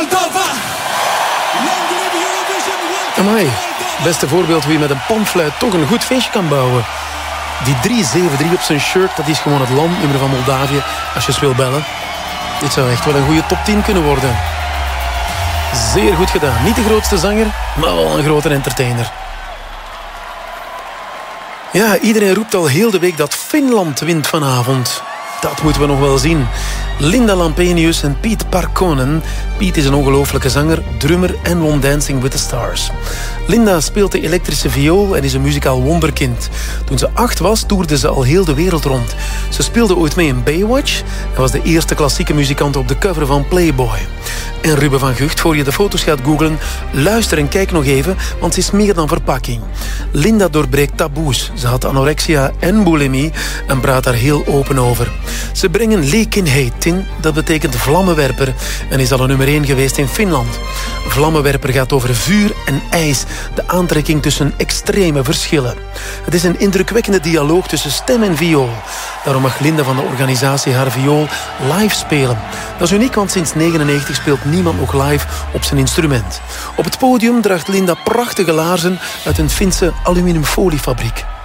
Amai, beste voorbeeld hoe je met een panfluit toch een goed feestje kan bouwen. Die 373 op zijn shirt, dat is gewoon het landnummer van Moldavië als je eens wil bellen. Dit zou echt wel een goede top 10 kunnen worden. Zeer goed gedaan. Niet de grootste zanger, maar wel een grote entertainer. Ja, iedereen roept al heel de week dat Finland wint vanavond. Dat moeten we nog wel zien. Linda Lampenius en Piet Parkkonen. Piet is een ongelooflijke zanger, drummer en won Dancing with the Stars. Linda speelt de elektrische viool en is een muzikaal wonderkind. Toen ze 8 was, toerde ze al heel de wereld rond. Ze speelde ooit mee in Baywatch en was de eerste klassieke muzikant op de cover van Playboy. En Ruben van Gucht, voor je de foto's gaat googlen, luister en kijk nog even, want ze is meer dan verpakking. Linda doorbreekt taboes. Ze had anorexia en bulimie en praat daar heel open over. Ze brengen Lekinheit in, dat betekent vlammenwerper, en is al een nummer 1 geweest in Finland. Vlammenwerper gaat over vuur en ijs, de aantrekking tussen extreme verschillen. Het is een indrukwekkende dialoog tussen stem en viool. Daarom mag Linda van de organisatie haar viool live spelen. Dat is uniek, want sinds 1999 speelt niemand nog live op zijn instrument. Op het podium draagt Linda prachtige laarzen uit een Finse aluminiumfoliefabriek.